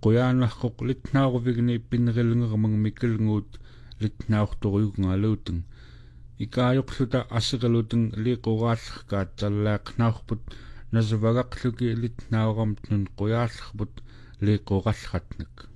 quyaanarquq litnaaruvigni ippinerilngeramang mikilnguut litnaartoriugngaluuteng ikaajoqluta aseqaluteng liiquraallерkaat tallaaqnaarput nasavagaqluki litnaaramtnun quyaallerput liiqurallratnak